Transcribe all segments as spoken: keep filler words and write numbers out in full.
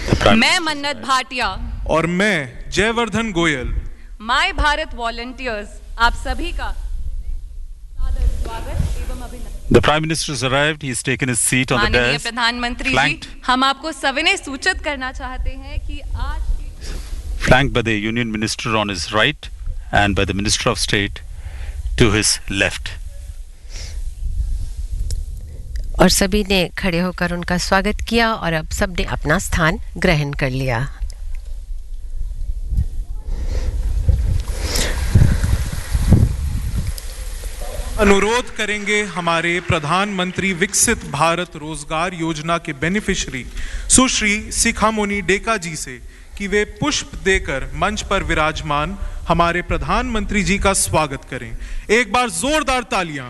मैं मन्नत भाटिया और मैं जयवर्धन गोयल माय भारत वॉलंटियर्स आप सभी का सादर स्वागत एवं अभिनंदन। The Prime Minister has arrived. He has taken his seat on the माननीय dais. प्रधानमंत्री जी, Flanked, हम आपको सविनय सूचित करना चाहते हैं कि आज के flanked by the Union Minister on his right and by the Minister of State to his left. और सभी ने खड़े होकर उनका स्वागत किया और अब सबने अपना स्थान ग्रहण कर लिया। अनुरोध करेंगे हमारे प्रधानमंत्री विकसित भारत रोजगार योजना के बेनिफिशियरी सुश्री शिखामणि डेका जी से कि वे पुष्प देकर मंच पर विराजमान हमारे प्रधानमंत्री जी का स्वागत करें। एक बार जोरदार तालियां।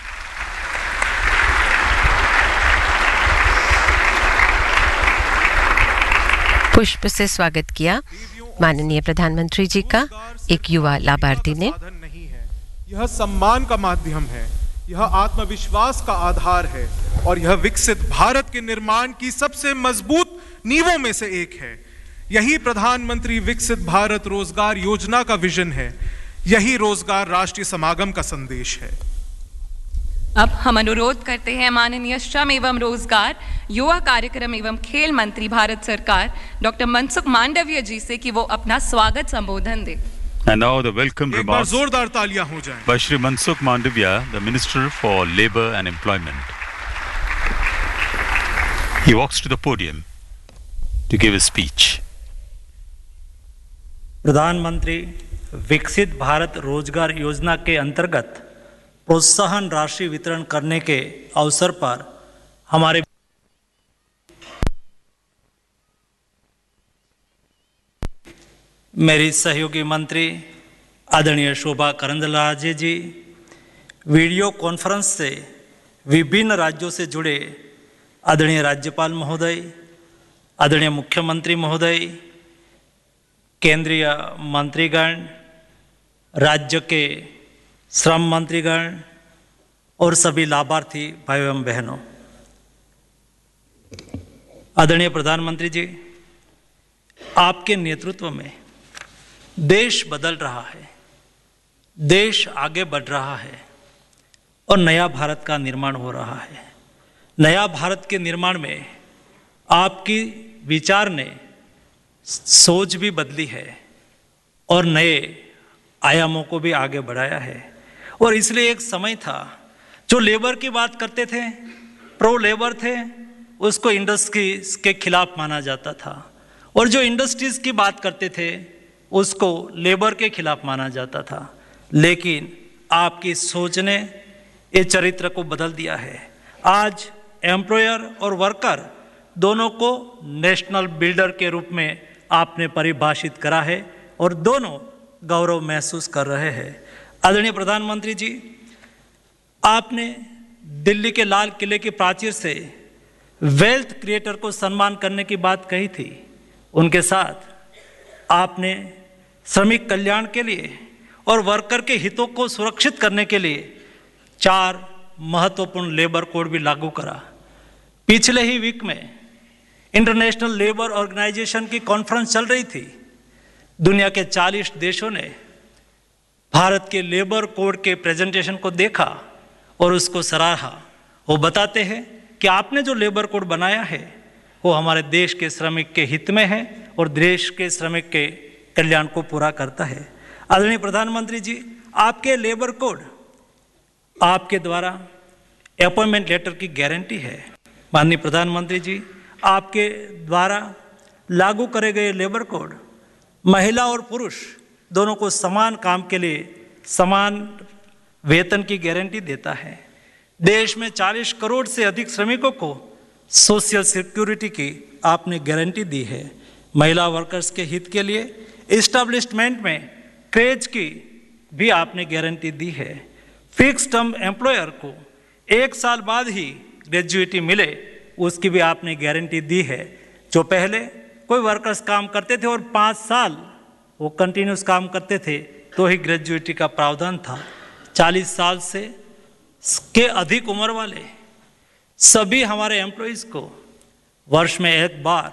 पुष्प से स्वागत किया माननीय प्रधानमंत्री जी का एक युवा लाभार्थी ने। यह सम्मान का माध्यम है, यह आत्मविश्वास का आधार है और यह विकसित भारत के निर्माण की सबसे मजबूत नींवों में से एक है। यही प्रधानमंत्री विकसित भारत रोजगार योजना का विजन है, यही रोजगार राष्ट्रीय समागम का संदेश है। अब हम अनुरोध करते हैं माननीय श्रम एवं रोजगार युवा कार्यक्रम एवं खेल मंत्री भारत सरकार डॉक्टर मनसुख मांडविया जी से कि वो अपना स्वागत संबोधन दे। And now the welcome एक बार remarks जोरदार तालियां हो जाएं। by Shri Mansukh Mandavia, the Minister for Labour and Employment. He walks to the podium to give his speech. प्रधानमंत्री विकसित भारत रोजगार योजना के अंतर्गत प्रोत्साहन राशि वितरण करने के अवसर पर हमारे मेरी सहयोगी मंत्री आदरणीय शोभा करंदलाजे जी, वीडियो कॉन्फ्रेंस से विभिन्न राज्यों से जुड़े आदरणीय राज्यपाल महोदय, आदरणीय मुख्यमंत्री महोदय, केंद्रीय मंत्रीगण, राज्य के श्रम मंत्रीगण और सभी लाभार्थी भाई एवं बहनों, आदरणीय प्रधानमंत्री जी, आपके नेतृत्व में देश बदल रहा है, देश आगे बढ़ रहा है और नया भारत का निर्माण हो रहा है। नया भारत के निर्माण में आपकी विचार ने सोच भी बदली है और नए आयामों को भी आगे बढ़ाया है। और इसलिए एक समय था जो लेबर की बात करते थे, प्रो लेबर थे, उसको इंडस्ट्रीज के खिलाफ माना जाता था, और जो इंडस्ट्रीज की बात करते थे उसको लेबर के खिलाफ माना जाता था। लेकिन आपकी सोच ने ये चरित्र को बदल दिया है। आज एम्प्लॉयर और वर्कर दोनों को नेशनल बिल्डर के रूप में आपने परिभाषित करा है और दोनों गौरव महसूस कर रहे हैं। आदरणीय प्रधानमंत्री जी, आपने दिल्ली के लाल किले की प्राचीर से वेल्थ क्रिएटर को सम्मान करने की बात कही थी। उनके साथ आपने श्रमिक कल्याण के लिए और वर्कर के हितों को सुरक्षित करने के लिए चार महत्वपूर्ण लेबर कोड भी लागू करा। पिछले ही वीक में इंटरनेशनल लेबर ऑर्गेनाइजेशन की कॉन्फ्रेंस चल रही थी। दुनिया के चालीस देशों ने भारत के लेबर कोड के प्रेजेंटेशन को देखा और उसको सराहा। वो बताते हैं कि आपने जो लेबर कोड बनाया है वो हमारे देश के श्रमिक के हित में है और देश के श्रमिक के कल्याण को पूरा करता है। आदरणीय प्रधानमंत्री जी, आपके लेबर कोड आपके द्वारा अपॉइंटमेंट लेटर की गारंटी है। माननीय प्रधानमंत्री जी, आपके द्वारा लागू करे गए लेबर कोड महिला और पुरुष दोनों को समान काम के लिए समान वेतन की गारंटी देता है। देश में चालीस करोड़ से अधिक श्रमिकों को सोशल सिक्योरिटी की आपने गारंटी दी है। महिला वर्कर्स के हित के लिए एस्टैब्लिशमेंट में क्रेज की भी आपने गारंटी दी है। फिक्स टर्म एम्प्लॉयर को एक साल बाद ही ग्रेजुएटी मिले उसकी भी आपने गारंटी दी है। जो पहले कोई वर्कर्स काम करते थे और पाँच साल वो कंटिन्यूस काम करते थे तो ही ग्रेजुएटी का प्रावधान था। चालीस साल से के अधिक उम्र वाले सभी हमारे एम्प्लॉइज़ को वर्ष में एक बार